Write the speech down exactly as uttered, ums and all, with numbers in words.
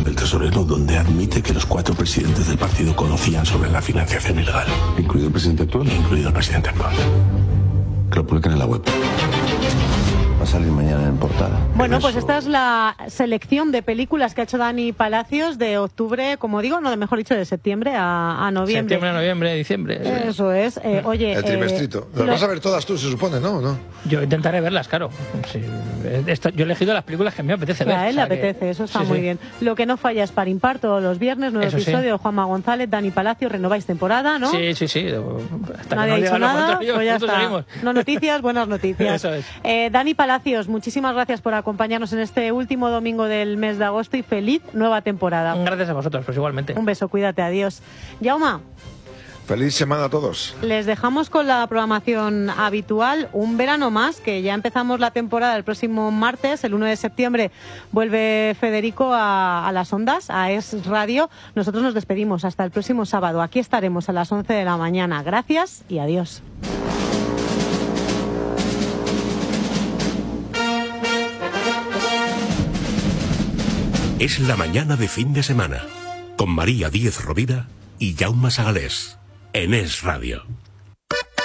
del tesorero, donde admite que los cuatro presidentes del partido conocían sobre la financiación ilegal. ¿Incluido el presidente actual? Incluido el presidente actual. Que lo publiquen en la web. Va a salir mañana en portada. Bueno, Eso... pues esta es la selección de películas que ha hecho Dani Palacios de octubre, como digo, no, de mejor dicho, de septiembre a, a noviembre. Septiembre, noviembre, diciembre. Eso es. Eh, oye, el trimestrito. Eh, Las lo... vas a ver todas tú, se supone, ¿no? ¿No? Yo intentaré verlas, claro. Sí. Esta, yo he elegido las películas que a mí me apetece ver. A él o sea le apetece, que... eso está sí, muy sí. bien. Lo que no falla es Par Impar todos los viernes, nuevo Eso episodio, sí. Juanma González, Dani Palacios, renováis temporada, ¿no? Sí, sí, sí. Hasta Nadie ha que no dicho nada, yo, pues ya está. seguimos. No noticias, buenas noticias. Eso es. Eh, Dani Palacios, muchísimas gracias por acompañarnos en este último domingo del mes de agosto y feliz nueva temporada. Gracias a vosotros, pues igualmente. Un beso, cuídate, adiós. Yauma. Feliz semana a todos. Les dejamos con la programación habitual, un verano más, que ya empezamos la temporada el próximo martes, el uno de septiembre, vuelve Federico a, a las ondas, a Es Radio. Nosotros nos despedimos hasta el próximo sábado. Aquí estaremos a las once de la mañana. Gracias y adiós. Es la mañana de fin de semana, con María Díez Rovira y Jaume Sagalés, en Es Radio.